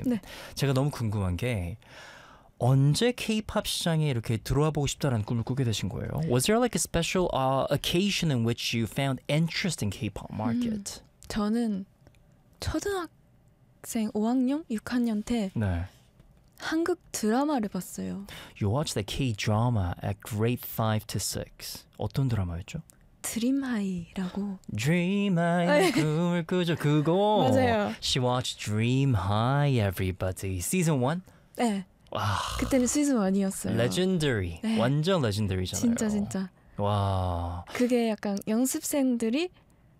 네. 제가 너무 궁금한 게 언제 K-pop 시장에 이렇게 들어와 보고 싶다라는 꿈을 꾸게 되신 거예요? Was there like a special occasion in which you found interest in K-pop market? 저는 초등학생 5학년, 6학년 때 네. 한국 드라마를 봤어요. You watched the K-drama at grade 5 to 6. 어떤 드라마였죠? 드림하이라고. Dream High 꿈을 꾸죠. 그거. 맞아요. She watched Dream High everybody. Season 1? 네. 와. 그때는 시즌 1이었어요. Legendary. 네. 완전 레전더리잖아요. 진짜. 와. 그게 약간 연습생들이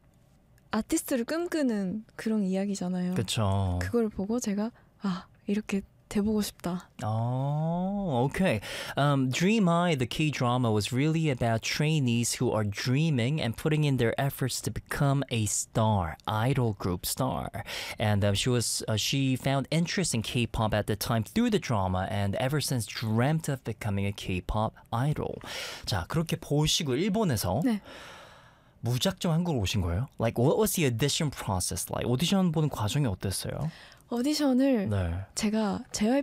아티스트를 꿈꾸는 그런 이야기잖아요. 그쵸. 그걸 보고 제가 이렇게 돼보고 싶다. Oh, okay. Dream High, the K-drama, was really about trainees who are dreaming and putting in their efforts to become a star, idol group star. And she found interest in K-pop at the time through the drama, and ever since dreamt of becoming a K-pop idol. 자, 그렇게 보시고 일본에서 네. 무작정 한국으로 오신 거예요? Like, what was the audition process like? 오디션 보는 과정이 어땠어요? 오디션을 네. 제가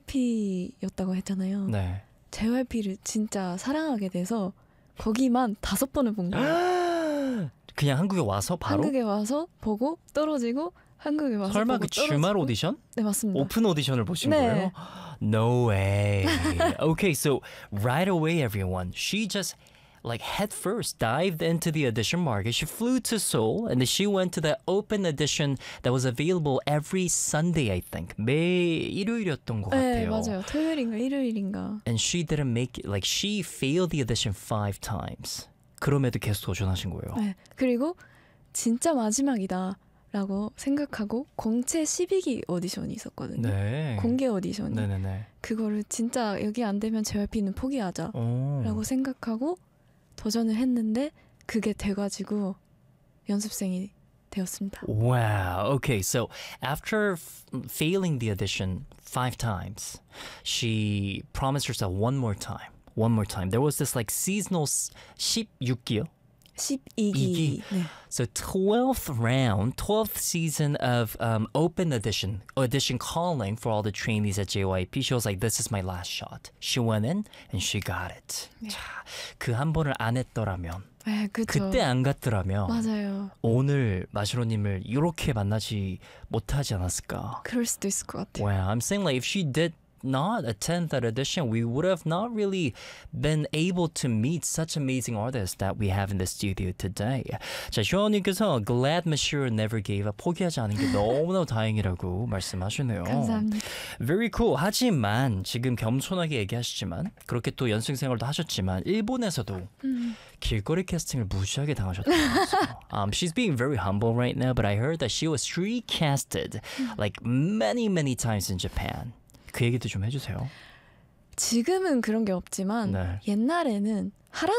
JYP였다고 했잖아요. 네. JYP를 진짜 사랑하게 돼서 거기만 5번을 본 거예요. 그냥 한국에 와서 바로? 한국에 와서 보고 떨어지고 한국에 와서 설마 보고 그 주말 떨어지고. 오디션? 네, 맞습니다. 오픈 오디션을 보신 네. 거예요? No way. Okay, so right away everyone, she just like head first dived into the audition market. She flew to Seoul and then she went to the open audition that was available every Sunday, I think. 매 일요일이었던 것 네, 같아요. 맞아요. 토요일인가 일요일인가. And she didn't make it, like she failed the audition 5 times. 그럼에도 계속 도전하신 거예요. 네. 그리고 진짜 마지막이다 라고 생각하고 공채 12기 오디션이 있었거든요. 네. 공개 오디션이. 네네네. 그거를 진짜 여기 안 되면 JYP는 포기하자 라고 생각하고 도전을 했는데 그게 돼가지고 연습생이 되었습니다. Wow. Okay, so after failing the audition 5 times, she promised herself one more time. One more time. There was this like seasonal 16기요? 12기. 네. So 12th round, 12th season of open audition calling for all the trainees at JYP. She was like, this is my last shot. She went in and she got it. 자, 그 한 번을 안 했더라면, 네, 그쵸. 그때 안 갔더라면 맞아요. 오늘 마시로님을 이렇게 만나지 못하지 않았을까? 그럴 수도 있을 것 같아요. Wow, I'm saying like if she did not attend that audition, we would have not really been able to meet such amazing artists that we have in the studio today. 자, 쇼원님께서 glad Mashiro never gave up. 포기하지 않은 게 너무나 다행이라고 말씀하시네요. 감사합니다. Very cool. 하지만 지금 겸손하게 얘기하시지만 그렇게 또 연습 생활도 하셨지만 일본에서도 길거리 캐스팅을 무지하게 당하셨다면서요. She's being very humble right now, but I heard that she was street casted like many times in Japan. 그 얘기도 좀 해주세요. 지금은 그런 게 없지만 네. 옛날에는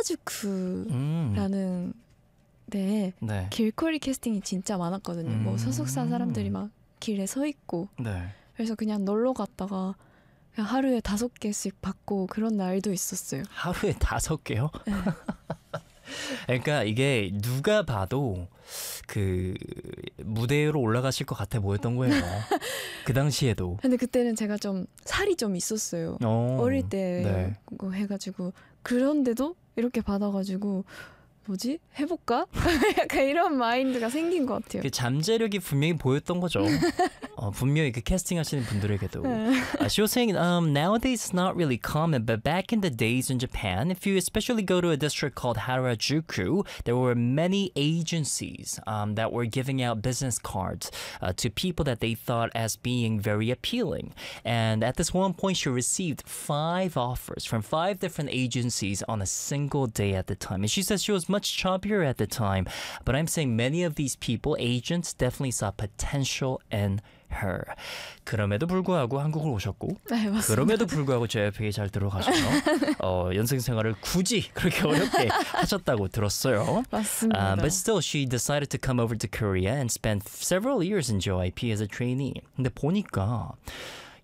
하라주쿠라는 데에 네. 길거리 캐스팅이 진짜 많았거든요. 뭐 소속사 사람들이 막 길에 서 있고 네. 그래서 그냥 놀러 갔다가 그냥 하루에 5개씩 받고 그런 날도 있었어요. 하루에 5개요? 네. 그러니까 이게 누가 봐도 그 무대로 올라가실 것 같아 보였던 거예요. 그 당시에도. 근데 그때는 제가 좀 살이 좀 있었어요. 어릴 때 네. 해가지고 그런데도 이렇게 받아가지고 뭐지? 해볼까? 약간 이런 마인드가 생긴 것 같아요. 그 잠재력이 분명히 보였던 거죠. 분명히 그 캐스팅 하시는 분들에게도. She was saying, nowadays it's not really common, but back in the days in Japan, if you especially go to a district called Harajuku, there were many agencies that were giving out business cards to people that they thought as being very appealing. And at this one point, she received 5 offers from 5 different agencies on a single day at the time. And she says she was much chubbier at the time, but I'm saying many of these people, agents, definitely saw potential in her. 그럼에도 불구하고 한국을 오셨고, 네, 맞습니다. 그럼에도 불구하고 JYP에 잘 들어가셔서 연습 생활을 굳이 그렇게 어렵게 하셨다고 들었어요. 맞습니다. But still, she decided to come over to Korea and spend several years in JYP as a trainee. 근데 보니까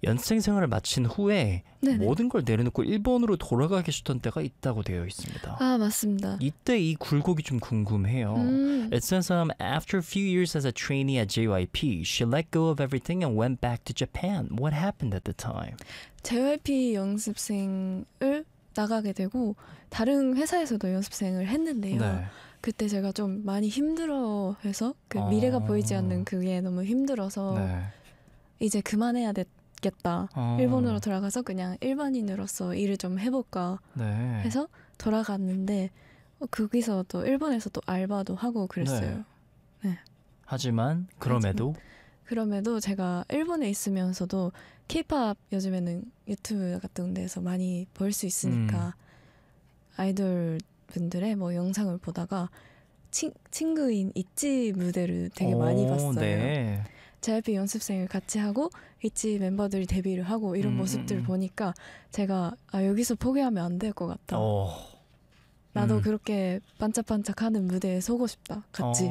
연습생 생활을 마친 후에 네네. 모든 걸 내려놓고 일본으로 돌아가 계셨던 때가 있다고 되어 있습니다. 아, 맞습니다. 이때 이 굴곡이 좀 궁금해요. It says after a few years as a trainee at JYP, she let go of everything and went back to Japan. What happened at the time? JYP 연습생을 나가게 되고 다른 회사에서도 연습생을 했는데요. 네. 그때 제가 좀 많이 힘들어해서 그 미래가 보이지 않는 그게 너무 힘들어서 네. 이제 그만해야 겠다. 일본으로 돌아가서 그냥 일반인으로서 일을 좀 해볼까 네. 해서 돌아갔는데 거기서 또 일본에서 또 알바도 하고 그랬어요. 네. 하지만 그럼에도 제가 일본에 있으면서도 K-pop 요즘에는 유튜브 같은 데서 많이 볼 수 있으니까 아이돌 분들의 뭐 영상을 보다가 친구인 있지 무대를 되게 많이 봤어요. 네. JYP 연습생을 같이 하고 있지 멤버들이 데뷔를 하고 이런 모습들을 보니까 제가 여기서 포기하면 안 될 것 같다. 나도 그렇게 반짝반짝하는 무대에 서고 싶다. 같이.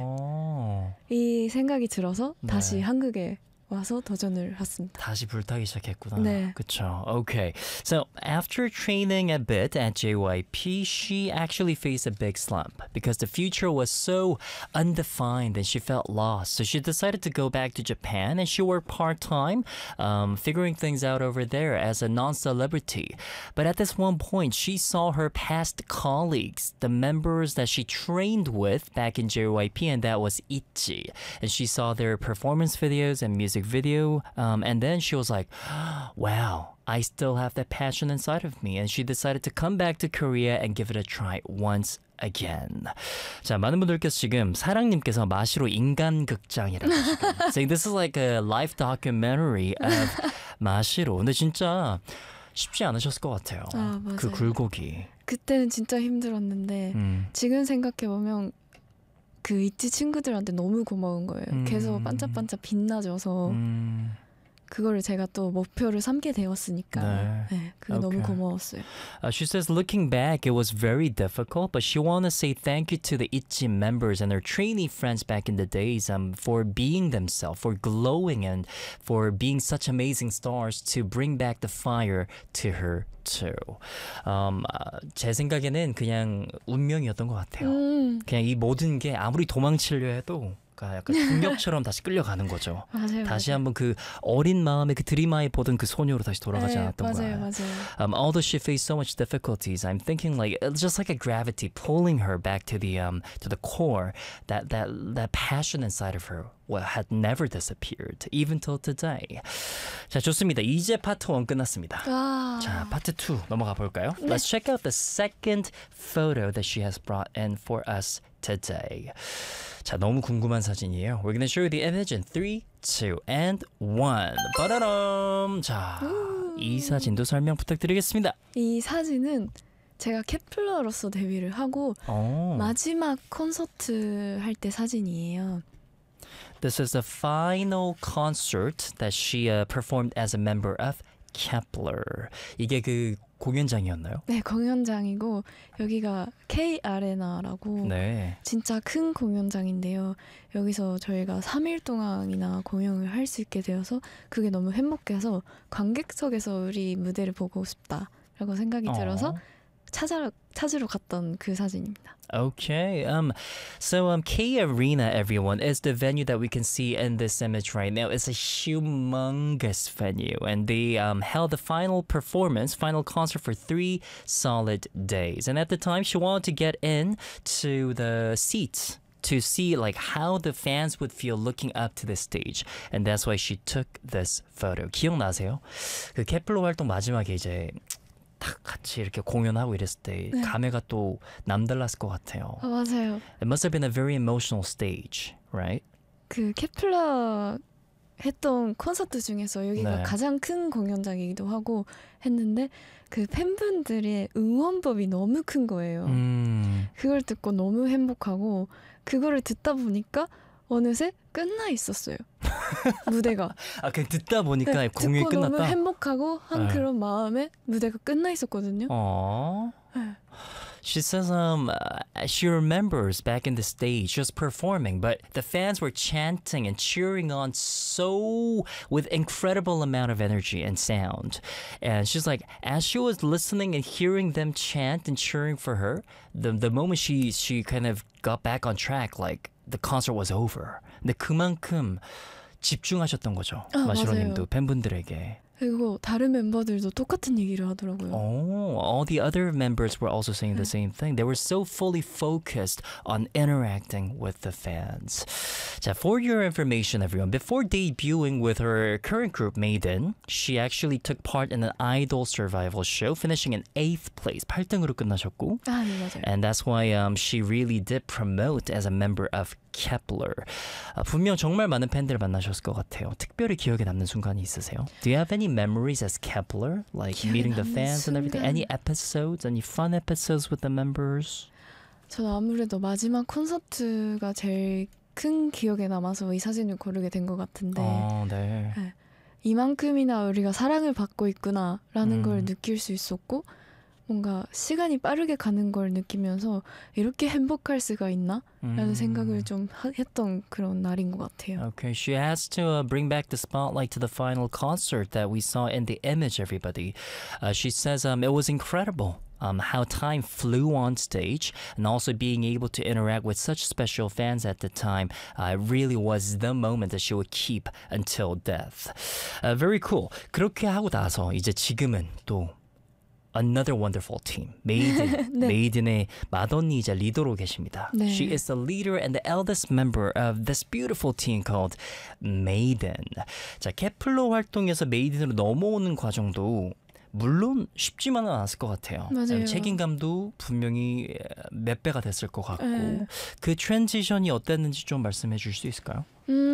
이 생각이 들어서 다시 한국에 와서 도전을 했습니다. 다시 불타기 시작했구나. 네. 그쵸. Okay. So after training a bit at JYP, she actually faced a big slump because the future was so undefined and she felt lost. So she decided to go back to Japan and she worked part-time, figuring things out over there as a non-celebrity. But at this one point, she saw her past colleagues, the members that she trained with back in JYP, and that was ITZY. And she saw their performance videos and music video, and then she was like, wow, I still have that passion inside of me. And she decided to come back to Korea and give it a try once again. 자, 많은 분들께서 지금 사랑님께서 마시로 인간극장이라고 지금 saying this is like a life documentary of 마시로. 근데 진짜 쉽지 않으셨을 것 같아요. 맞아요. 그 굴곡이. 그때는 진짜 힘들었는데 지금 생각해보면 그 있지 친구들한테 너무 고마운 거예요. 계속 반짝반짝 빛나줘서 그거를 제가 또 목표를 삼게 되었으니까 그게 너무 고마웠어요. She says, looking back, it was very difficult, but she want to say thank you to the ITZY members and her trainee friends back in the days for being themselves, for glowing and for being such amazing stars to bring back the fire to her too. 제 생각에는 그냥 운명이었던 것 같아요. 그냥 이 모든 게 아무리 도망치려 해도 약간 중력처럼 다시 끌려가는 거죠. 맞아요, 다시 맞아요. 한번 그 어린 마음에 그 드림아이 보던 그 소녀로 다시 돌아가지 않았던 거예요. 맞아요. Although she faced so much difficulties, I'm thinking like it's just like a gravity pulling her back to the core. That passion inside of her had never disappeared, even till today. 자, 좋습니다. 이제 파트 1 끝났습니다. 자, 파트 2 넘어가 볼까요? 네. Let's check out the second photo that she has brought in for us today. 자, 너무 궁금한 사진이에요. We're gonna show you the image in 3, 2, and 1. 빠라람. 자, 이 사진도 설명 부탁드리겠습니다. 이 사진은 제가 케플러로서 데뷔를 하고 마지막 콘서트 할 때 사진이에요. This is the final concert that she performed as a member of Kepler. 이게 그 공연장이었나요? 네, 공연장이고 여기가 K 아레나라고 진짜 큰 공연장인데요. 여기서 저희가 3일 동안이나 공연을 할 수 있게 되어서 그게 너무 행복해서 관객석에서 우리 무대를 보고 싶다라고 생각이 들어서 찾으러 갔던 그 사진입니다. Okay. So K Arena, everyone, is the venue that we can see in this image right now. It's a humongous venue, and they held the final performance, final concert for 3 solid days. And at the time, she wanted to get in to the seats to see like how the fans would feel looking up to the stage, and that's why she took this photo. 기억나세요? 그 케플러 활동 마지막에 이제 딱 같이 이렇게 공연하고 이랬을 때 감회가 또 남달랐을 것 같아요. 맞아요. It must have been a very emotional stage, right? 그 케플러 했던 콘서트 중에서 여기가 가장 큰 공연장이기도 하고 했는데 그 팬분들의 응원법이 너무 큰 거예요. 그걸 듣고 너무 행복하고 그거를 듣다 보니까 어느새 끝나 있었어요. 무대가. 그냥 듣다 보니까 공연이 끝났다. 너무 행복하고 한 그런 마음에 무대가 끝나 있었거든요. She says she remembers back in the stage just performing, but the fans were chanting and cheering on so with incredible amount of energy and sound. And she's like, as she was listening and hearing them chant and cheering for her, the moment she kind of got back on track, like the concert was over. 근데 그만큼 집중하셨던 거죠. 마시로님도 팬분들에게. 그리고 다른 멤버들도 똑같은 얘기를 하더라고요. Oh, all the other members were also saying the same thing. They were so fully focused on interacting with the fans. 자, for your information, everyone, before debuting with her current group, Maiden, she actually took part in an idol survival show, finishing in 8th place. 8등으로 끝나셨고. 아, 네, 맞아요. And that's why she really did promote as a member of Kepler. 분명 정말 많은 팬들을 만나셨을 것 같아요. 특별히 기억에 남는 순간이 있으세요? Do you have any memories as Kepler? Like meeting the fans and everything? Any episodes? Any fun episodes with the members? 저는 아무래도 마지막 콘서트가 제일 큰 기억에 남아서 이 사진을 고르게 된 것 같은데 네. 네. 이만큼이나 우리가 사랑을 받고 있구나라는 걸 느낄 수 있었고 뭔가 시간이 빠르게 가는 걸 느끼면서 이렇게 행복할 수가 있나? 라는 생각을 좀 했던 그런 날인 것 같아요. Okay, she has to bring back the spotlight to the final concert that we saw in the image, everybody. She says it was incredible. How time flew on stage and also being able to interact with such special fans at the time really was the moment that she would keep until death. Very cool. 그렇게 하고 나서 이제 지금은 또 Another wonderful team, Maiden. 네. Maiden의 맏언니이자 리더로 계십니다. 네. She is the leader and the eldest member of this beautiful team called Maiden. 자, 케플러 활동에서 메이든으로 넘어오는 과정도 물론 쉽지만은 않았을 것 같아요. 맞아요. 책임감도 분명히 몇 배가 됐을 것 같고 네. 그 트랜지션이 어땠는지 좀 말씀해 주실 수 있을까요?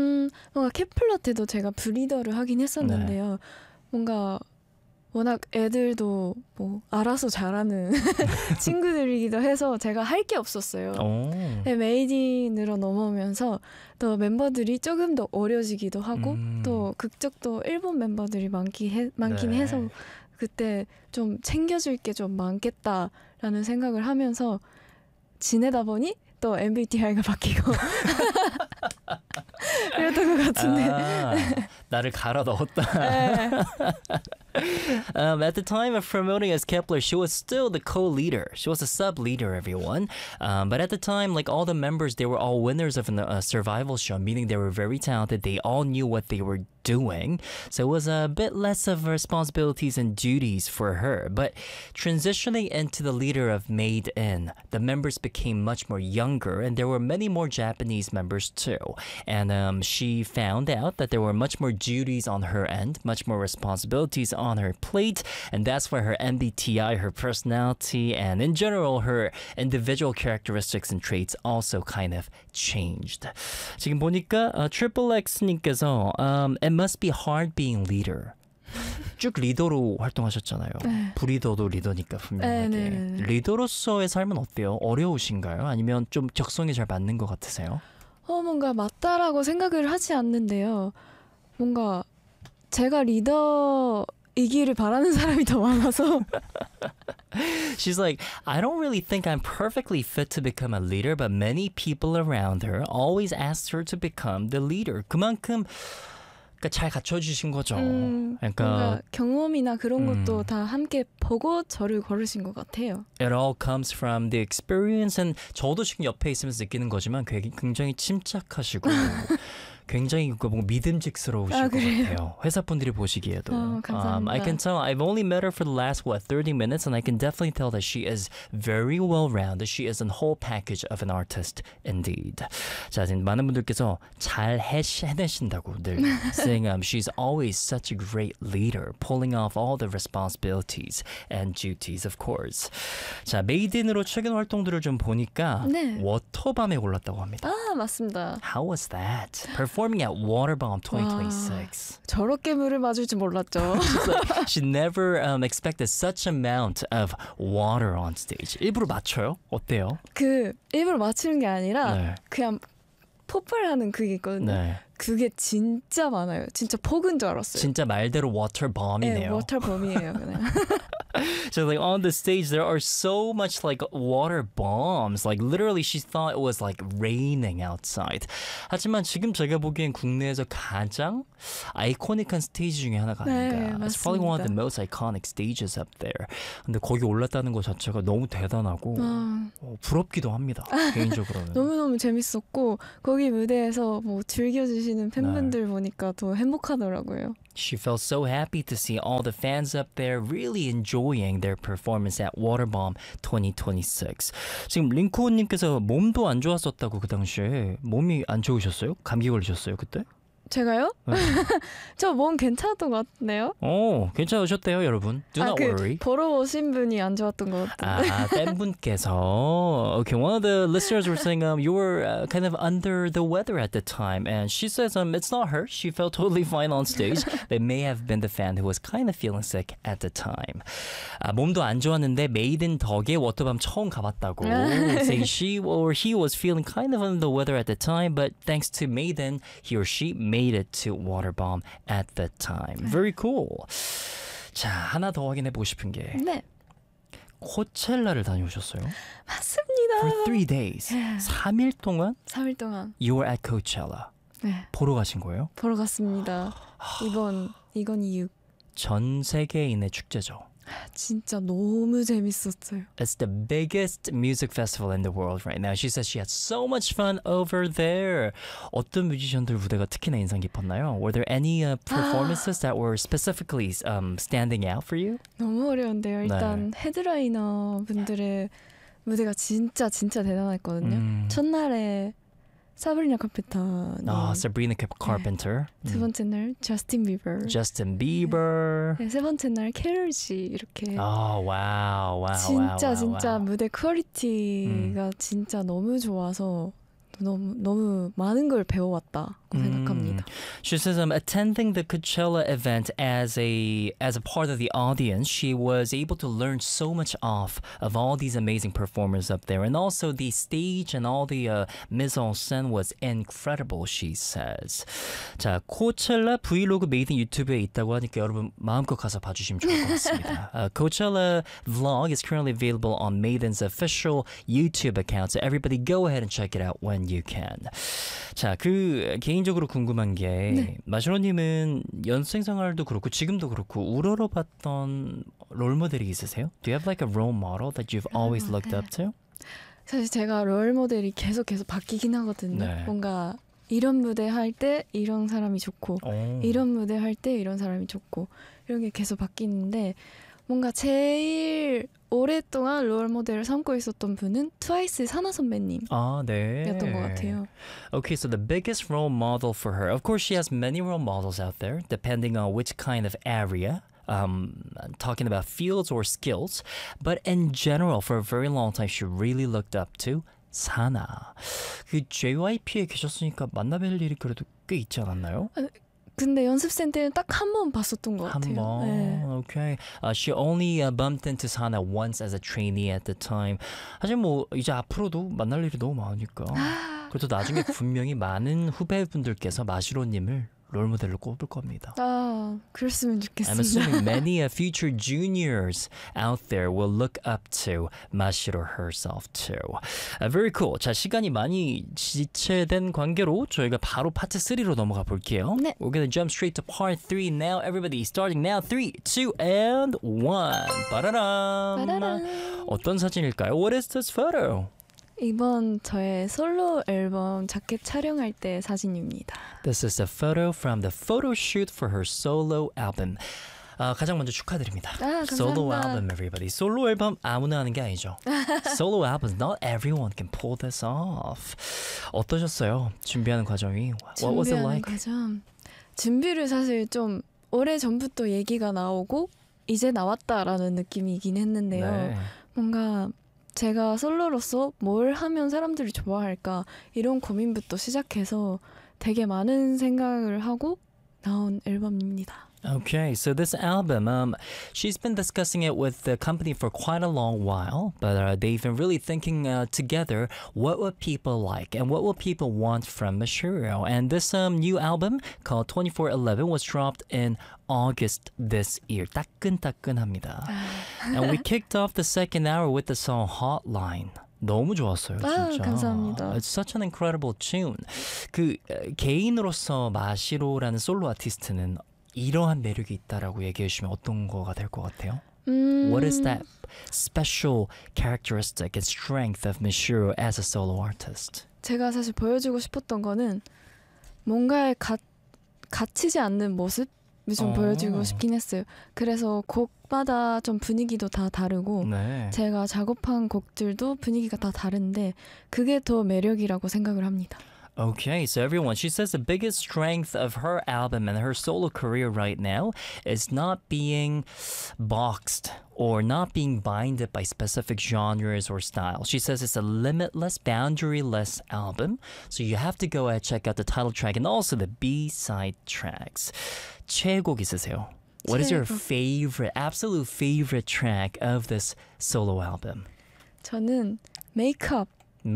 뭔가 케플러 때도 제가 브리더를 하긴 했었는데요. 네. 뭔가 워낙 애들도 뭐 알아서 잘하는 친구들이기도 해서 제가 할 게 없었어요. 네, 메이딘으로 넘어오면서 또 멤버들이 조금 더 어려지기도 하고 또 극적도 일본 멤버들이 많긴 네. 해서 그때 좀 챙겨줄 게 좀 많겠다라는 생각을 하면서 지내다 보니 또 MBTI가 바뀌고 그랬던 것 같은데 나를 갈아 넣었다. At the time of promoting as Kepler, she was still the co-leader. She was a sub-leader, everyone. But at the time, like all the members, they were all winners of a survival show, meaning they were very talented. They all knew what they were doing. So it was a bit less of responsibilities and duties for her. But transitioning into the leader of Made In, the members became much more younger, and there were many more Japanese members too. And she found out that there were much more duties on her end, much more responsibilities on her plate, and that's why her MBTI, her personality, and in general her individual characteristics and traits also kind of changed. 지금 보니까 Triple X님께서 it must be hard being leader. 쭉 리더로 활동하셨잖아요. 네. 브리더도 리더니까 분명하게. 네. 리더로서의 삶은 어때요? 어려우신가요? 아니면 좀 적성에 잘 맞는 것 같으세요? 뭔가 맞다라고 생각을 하지 않는데요. 뭔가 제가 리더이기를 바라는 사람이 더 많아서 She's like, I don't really think I'm perfectly fit to become a leader, but many people around her always asked her to become the leader. 그만큼 그러니까 잘 갖춰주신 거죠. 그러니까 뭔가 경험이나 그런 것도 다 함께 보고 저를 고르신 것 같아요. It all comes from the experience. And 저도 지금 옆에 있으면서 느끼는 거지만 굉장히 침착하시고 굉장히 믿음직스러우실 것 같아요. 회사분들이 보시기에도. 감사합니다. I can tell. I've only met her for the last 30 minutes, and I can definitely tell that she is very well-rounded. She is a whole package of an artist, indeed. 자, 지금 많은 분들께서 잘 해내신다고 늘 saying she's always such a great leader, pulling off all the responsibilities and duties, of course. 자, 메이든으로 최근 활동들을 좀 보니까 네. 워터밤에 올랐다고 합니다. 맞습니다. How was that? Performing at Waterbomb 2026. 저렇게 물을 맞을 줄 몰랐죠. She never expected such amount of water on stage. 일부러 맞춰요? 어때요? 그 일부러 맞추는 게 아니라 네. 그냥 폭발하는 그게 있거든요. 네. 그게 진짜 많아요. 진짜 폭인 줄 알았어요. 진짜 말대로 네, 워터밤이네요. 워터범이에요. 그냥. So like on the stage there are so much like water bombs. Like literally she thought it was like raining outside. 하지만 지금 제가 보기엔 국내에서 가장 아이코닉한 스테이지 중에 하나가 아닌가. It's probably one of the most iconic stages up there. 근데 거기 올랐다는 것 자체가 너무 대단하고 부럽기도 합니다. 개인적으로는. 너무너무 재밌었고 거기 무대에서 뭐 즐겨주시는 팬분들 보니까 더 행복하더라고요. She felt so happy to see all the fans up there really enjoying their performance at Waterbomb 2026. 지금 링코님께서 몸도 안 좋았었다고 그 당시에 몸이 안 좋으셨어요? 감기 걸리셨어요 그때? 제가요? 네. 저 몸 괜찮았던 것 같네요. 괜찮으셨대요 여러분. Do not worry. 보러 오신 분이 안 좋았던 것 같은데. 팬분께서 Okay, one of the listeners were saying you were kind of under the weather at the time and she says it's not her. She felt totally fine on stage. They may have been the fan who was kind of feeling sick at the time. 몸도 안 좋았는데 메이든 덕에 워터밤 처음 가봤다고. Saying she or he was feeling kind of under the weather at the time but thanks to Maiden, he or she made it to Waterbomb at the time. Very cool. 자, 하나 더 확인해 보고 싶은 게 네. 코첼라를 다녀오셨어요? 맞습니다. For 3 days. 3일 동안? 3일 동안. You were at Coachella. 네. 보러 가신 거예요? 보러 갔습니다. 이건 이유. 전 세계인의 축제죠. 진짜 너무 재밌었어요. It's the biggest music festival in the world right now. She says she had so much fun over there. 어떤 뮤지션들 무대가 특히나 인상 깊었나요? Were there any performances that were specifically standing out for you? 너무 어려운데요. 일단 헤드라이너 분들의 무대가 진짜 대단했거든요. 첫날에 사브리나 카펜터님. Sabrina Carpenter. 네. 두 번째 날 저스틴 비버. 네, 세 번째 날 캐럴 씨 이렇게. 와우. 진짜 무대 퀄리티가 진짜 너무 좋아서 너무 많은 걸 배워왔다고 생각합니다. She says attending the Coachella event as a part of the audience, she was able to learn so much of all these amazing performers up there, and also the stage and all the mise en scène was incredible. She says. 자, 코첼라 브이로그 메이든 유튜브에 있다고 하니까 여러분 마음껏 가서 봐주시면 좋을 것 같습니다. Coachella vlog is currently available on Maiden's official YouTube account, so everybody go ahead and check it out when you can. 자, 개인적으로 궁금한 게 마시로님은 연습생 생활도 그렇고 지금도 그렇고 우러러봤던 롤모델이 있으세요? Do you have like a role model that you've always looked up to? 사실 제가 롤모델이 계속 바뀌긴 하거든요. 뭔가 이런 무대 할 때 이런 사람이 좋고 이런 무대 할 때 이런 사람이 좋고 이런 게 계속 바뀌는데 뭔가 제일 오랫동안 롤모델을 삼고 있었던 분은 트와이스의 사나 선배님이었던 것 같아요. Okay, so the biggest role model for her, of course she has many role models out there depending on which kind of area. Talking about fields or skills, but in general, for a very long time, she really looked up to 사나. 그 JYP에 계셨으니까 만나뵐 일이 그래도 꽤 있지 않았나요? 근데 연습생 때는 딱 한 번 봤었던 것 같아요. 한 번? Okay. She only bumped into Sana once as a trainee at the time. 사실 뭐 이제 앞으로도 만날 일이 너무 많으니까. 그래도 나중에 분명히 많은 후배분들께서 마시로님을 롤모델로 꼽을 겁니다. 그랬으면 좋겠습니다. I'm assuming many future juniors out there will look up to Mashiro herself too. Very cool. 자, 시간이 많이 지체된 관계로 저희가 바로 파트 3로 넘어가 볼게요. 네. We're gonna jump straight to part 3 now. Everybody starting now. 3, 2, and 1. 빠라람. 어떤 사진일까요? What is this photo? 이번 저의 솔로 앨범 자켓 촬영할 때 사진입니다. This is a photo from the photo shoot for her solo album. 가장 먼저 축하드립니다. 감사합니다. Solo album, everybody. 솔로 앨범 아무나 하는 게 아니죠. Solo albums, not everyone can pull this off. 어떠셨어요? 준비하는 과정이? What was it like? 준비를 사실 좀 오래 전부터 얘기가 나오고 이제 나왔다라는 느낌이긴 했는데요. 뭔가 제가 솔로로서 뭘 하면 사람들이 좋아할까 이런 고민부터 시작해서 되게 많은 생각을 하고 나온 앨범입니다. Okay, so this album, she's been discussing it with the company for quite a long while, but they've been really thinking together what would people like and what would people want from Mashiro. And this new album called 2411 was dropped in August this year. 따끈따끈합니다. And we kicked off the second hour with the song Hotline. 너무 좋았어요, 진짜. 감사합니다. It's such an incredible tune. 그 개인으로서 마시로라는 솔로 아티스트는 이러한 매력이 있다라고 얘기해 주시면 어떤 거가 될 것 같아요? What is that special characteristic and strength of Mashiro as a solo artist? 제가 사실 보여주고 싶었던 거는 뭔가에 갇히지 않는 모습? 좀 보여주고 싶긴 했어요. 그래서 곡마다 좀 분위기도 다 다르고 네. 제가 작업한 곡들도 분위기가 다 다른데 그게 더 매력이라고 생각을 합니다. Okay, so everyone, she says the biggest strength of her album and her solo career right now is not being boxed or not being binded by specific genres or styles. She says it's a limitless, boundaryless album. So you have to go ahead and check out the title track and also the B-side tracks. 최애곡 있으세요? What is your favorite, absolute favorite track of this solo album? 저는 메이크업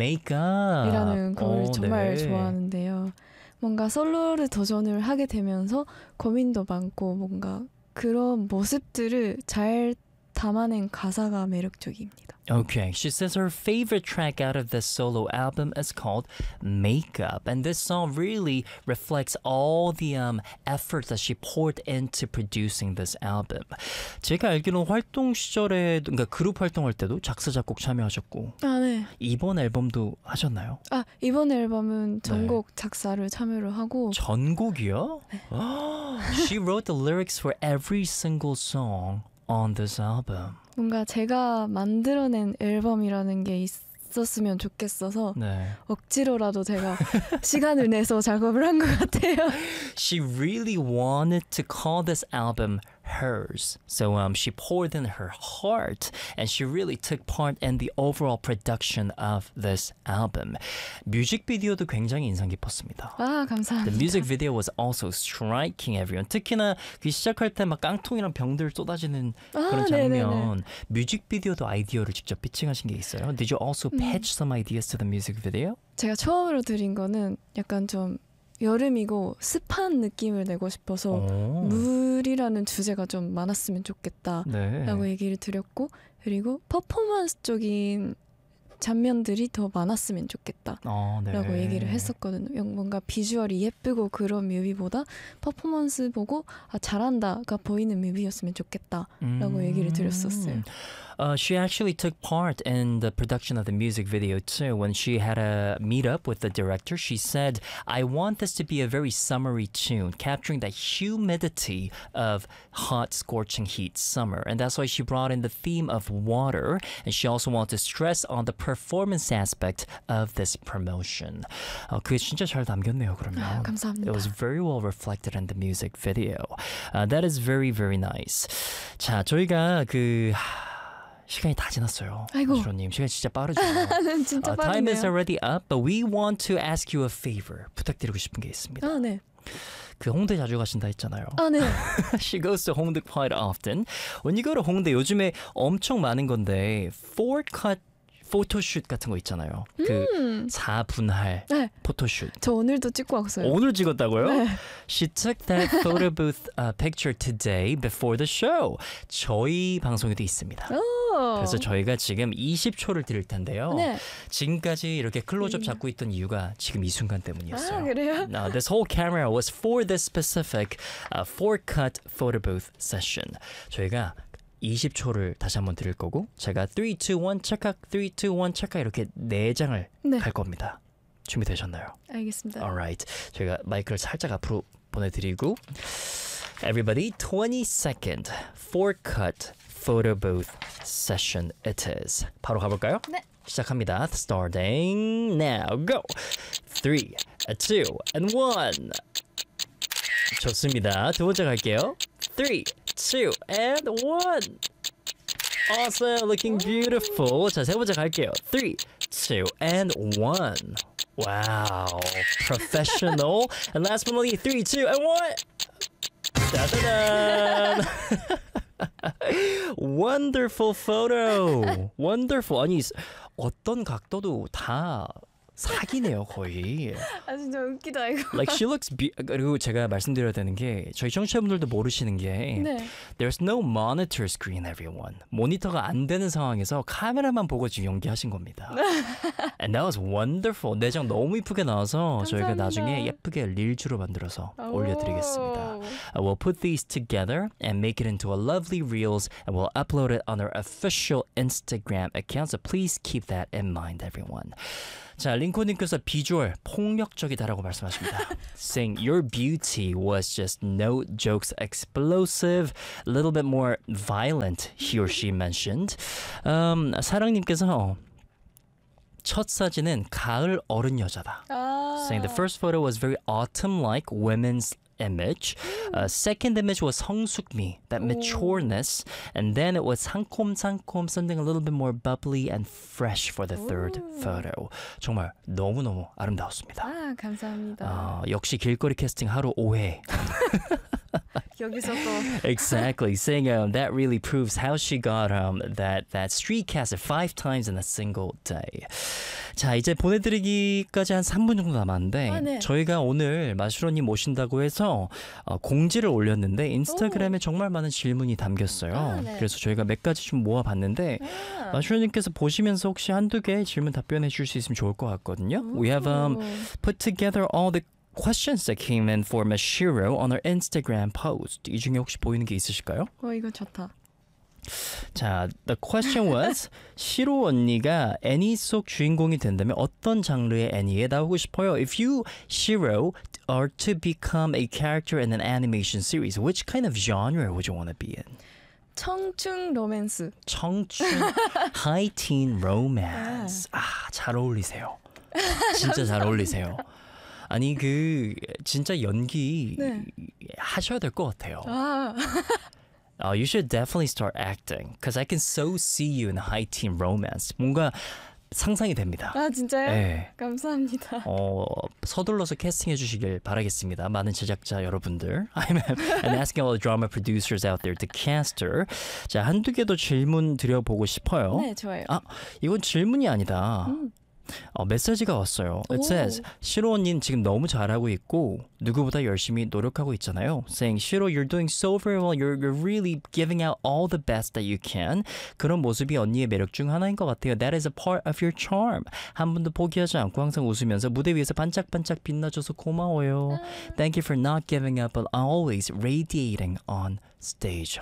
이라는 곡을 정말 좋아하는데요. 뭔가 솔로를 도전을 하게 되면서 고민도 많고 뭔가 그런 모습들을 잘 담아낸 가사가 매력적입니다. Okay, she says her favorite track out of this solo album is called Makeup. And this song really reflects all the effort that she poured into producing this album. 제가 알기로는 활동 시절에, 그러니까 그룹 활동할 때도 작사, 작곡 참여하셨고. 네. 이번 앨범도 하셨나요? 이번 앨범은 전곡 작사를 참여를 하고. 전곡이요? 네. She wrote the lyrics for every single song on this album. 뭔가 제가 만들어낸 앨범이라는 게 있었으면 좋겠어서 억지로라도 제가 시간을 내서 작업을 한 것 같아요. She really wanted to call this album hers. So she poured in her heart and she really took part in the overall production of this album. 뮤직비디오도 굉장히 인상 깊었습니다. 감사합니다. The music video was also striking everyone. 특히나 그 시작할 때 막 깡통이랑 병들 쏟아지는 그런 장면. 뮤직비디오도 아이디어를 직접 피칭하신 게 있어요? Did you also pitch some ideas to the music video? 제가 처음으로 드린 거는 약간 좀 여름이고 습한 느낌을 내고 싶어서 물이라는 주제가 좀 많았으면 좋겠다라고 얘기를 드렸고 그리고 퍼포먼스적인 장면들이 더 많았으면 좋겠다라고 얘기를 했었거든요. 뭔가 비주얼이 예쁘고 그런 뮤비보다 퍼포먼스 보고 잘한다가 보이는 뮤비였으면 좋겠다라고 얘기를 드렸었어요. She actually took part in the production of the music video too. When she had a meetup with the director, she said, I want this to be a very summery tune, capturing the humidity of hot, scorching heat summer. And that's why she brought in the theme of water. And she also wanted to stress on the performance aspect of this promotion. 그게 진짜 잘 담겼네요, 그러면. 감사합니다. It was very well reflected in the music video. That is very, very nice. 자, 저희가 시간이 다 지났어요. 주로님, 시간이 진짜 빠르죠. 진짜 빠르네요. Time is already up, but we want to ask you a favor. 부탁드리고 싶은 게 있습니다. 네. 그 홍대 자주 가신다 했잖아요. 네. She goes to Hongdae quite often. When you go to Hongdae, 요즘에 엄청 많은 건데 4cut 포토슛 같은 거 있잖아요. 그 4분할 포토슛. 저 오늘도 찍고 왔어요. 오늘 찍었다고요? 네. She took that photo booth picture today before the show. 저희 방송에도 있습니다. 그래서 저희가 지금 20초를 드릴 텐데요. 지금까지 이렇게 클로즈업 잡고 있던 이유가 지금 이 순간 때문이었어요. 그래요? Now, this whole camera was for this specific 4cut photo booth session. 저희가 20초를 다시 한번 드릴 거고 제가 3, 2, 1 찰칵 3, 2, 1 찰칵 이렇게 4장을 갈 겁니다. 준비되셨나요? 알겠습니다. Alright. 저희가 마이크를 살짝 앞으로 보내드리고 Everybody 20-second 4cut photo booth session it is. 바로 가볼까요? 네. 시작합니다. Starting now. Go! 3, 2, and 1 좋습니다. 두 번째 갈게요. 3, 2, and 1 Awesome, looking beautiful. 자, 세 번째 갈게요. 3, 2, and 1 Wow, professional. And last but not least, 3, 2, and 1 짜자잔. Wonderful photo. Wonderful. 아니 어떤 각도도 다 사기네요 거의. 아 진짜 웃기다 이거. Like she looks 그리고 제가 말씀드려야 되는 게 저희 청취자분들도 모르시는 게 네. There's no monitor screen everyone. 모니터가 안 되는 상황에서 카메라만 보고 지금 연기하신 겁니다. And that was wonderful. 내장 너무 이쁘게 나와서 저희가 나중에 예쁘게 릴즈로 만들어서 올려드리겠습니다. We'll put these together and make it into a lovely reels and we'll upload it on our official Instagram account. So please keep that in mind everyone. 자, 링코님께서 비주얼 폭력적이다라고 말씀하십니다. Saying your beauty was just no jokes explosive, a little bit more violent, he or she mentioned. 사랑님께서 첫 사진은 가을 어른 여자다. Saying the first photo was very autumn-like women's image. Second image was 성숙미, that matureness. And then it was 상콤상콤, something a little bit more bubbly and fresh for the third photo. 정말 너무너무 아름다웠습니다. 아, 감사합니다. 역시 길거리 캐스팅 하루 5회. 여기서 또 Exactly. Saying that really proves how she got that street cast 5 times in a single day. 자, 이제 보내드리기까지 한 3분 정도 남았는데 네. 저희가 오늘 마슈로님 모신다고 해서 공지를 올렸는데 인스타그램에 정말 많은 질문이 담겼어요. 네. 그래서 저희가 몇 가지 좀 모아봤는데 마슈로님께서 보시면서 혹시 한두 개 질문 답변해 줄 수 있으면 좋을 것 같거든요. We have put together all the questions that came in for Mashiro on our Instagram post. 이 중에 혹시 보이는 게 있으실까요? 이거 좋다. 자, the question was 시로 언니가 애니 속 주인공이 된다면 어떤 장르의 애니에 나오고 싶어요? If you, Shiro, are to become a character in an animation series, which kind of genre would you want to be in? 청춘 로맨스. 청춘 high teen romance. 잘 어울리세요. 진짜 잘 어울리세요. 아니 진짜 연기 하셔야 될 것 같아요. You should definitely start acting because I can so see you in high teen romance. 뭔가 상상이 됩니다. 아 진짜요? 네. 감사합니다. 서둘러서 캐스팅해 주시길 바라겠습니다. 많은 제작자 여러분들. I'm asking all the drama producers out there to cast her. 자, 한두 개 더 질문 드려보고 싶어요. 네, 좋아요. 이건 질문이 아니다. 메시지가 왔어요. It says, 시로 언니는 지금 너무 잘하고 있고 누구보다 열심히 노력하고 있잖아요. Saying, 시로, you're doing so very well. You're really giving out all the best that you can. 그런 모습이 언니의 매력 중 하나인 것 같아요. That is a part of your charm. 한 번도 포기하지 않고 항상 웃으면서 무대 위에서 반짝반짝 빛나줘서 고마워요. Thank you for not giving up but always radiating on stage.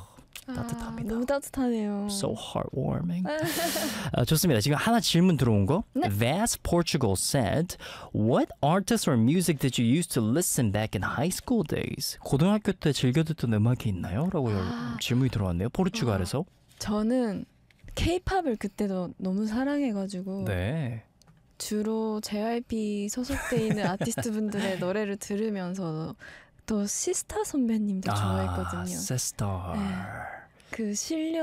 따뜻합니다. 너무 따뜻하네요. So heartwarming. 좋습니다. 지금 하나 질문 들어온 거. 네. Vast Portugal said, What artists or music did you use to listen back in high school days? 고등학교 때 즐겨 듣던 음악이 있나요? 라고 질문이 들어왔네요. 포르투갈에서. 저는 K-팝을 그때도 너무 사랑해가지고 네. 주로 JYP 소속돼 있는 아티스트 분들의 노래를 들으면서 또 시스타 선배님도 좋아했거든요. 시스타. 네. 그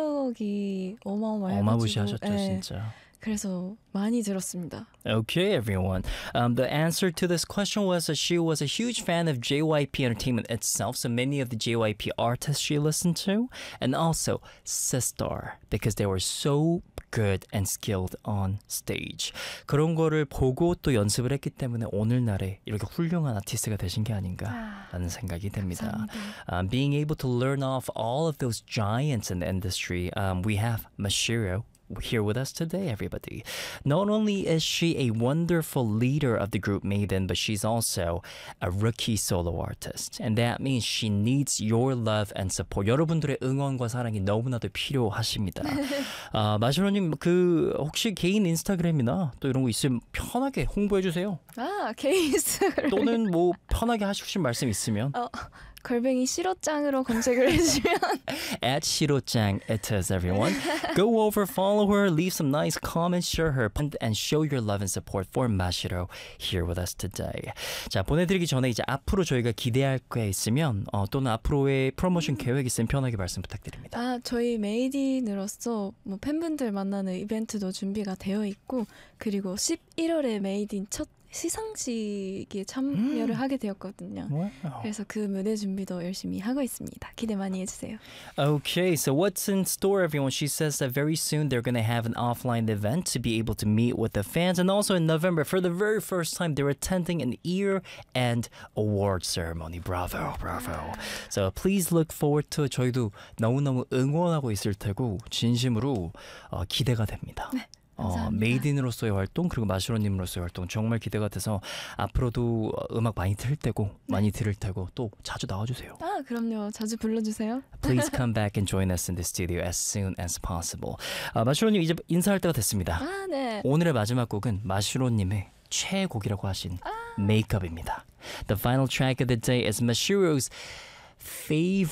실력이 어마어마해가지고 어마무시하셨죠, 진짜. 그래서 많이 들었습니다. Okay, everyone. The answer to this question was that she was a huge fan of JYP Entertainment itself, so many of the JYP artists she listened to, and also Sistar, because they were so good and skilled on stage. 그런 거를 보고 또 연습을 했기 때문에 오늘날에 이렇게 훌륭한 아티스트가 되신 게 아닌가라는 생각이 듭니다. Being able to learn off all of those giants in the industry, we have Mashiro here with us today, everybody. Not only is she a wonderful leader of the group Maiden, but she's also a rookie solo artist. And that means she needs your love and support. 여러분들의 응원과 사랑이 너무나도 필요하십니다. 마시로님, 혹시 개인 인스타그램이나 또 이런 거 있으면 편하게 홍보해 주세요. 개인 인스타그램. 또는 뭐 편하게 하실 말씀 있으면. 걸뱅이 시로짱으로 검색을 해주시면 At 시로짱 it is everyone. Go over, follow her, leave some nice comments, share her, and show your love and support for Mashiro here with us today. 자, 보내드리기 전에 이제 앞으로 저희가 기대할 게 있으면 또는 앞으로의 프로모션 계획 있으면 편하게 말씀 부탁드립니다. 저희 메이딘으로서 팬분들 만나는 이벤트도 준비가 되어 있고 그리고 11월에 메이딘 첫 시상식에 참여를 하게 되었거든요. Wow. 그래서 그 무대 준비도 열심히 하고 있습니다. 기대 많이 해주세요. Okay, so what's in store, everyone? She says that very soon they're going to have an offline event to be able to meet with the fans. And also in November, for the very first time, they're attending an year-end award ceremony. Bravo, bravo. So please look forward to 저희도 너무너무 응원하고 있을 테고 진심으로 기대가 됩니다. 네. 감사합니다. 메이딘으로서의 활동 그리고 마시로님으로서의 활동 정말 기대가 돼서 앞으로도 음악 많이 틀 테고 많이 들을 테고 또 자주 나와주세요. 아 그럼요. 자주 불러주세요. Please come back and join us in the studio as soon as possible. 마시로님 이제 인사할 때가 됐습니다. 아 네. 오늘의 마지막 곡은 마시로님의 최애곡이라고 하신 메이크업입니다. The final track of the day is Mashiro's favorite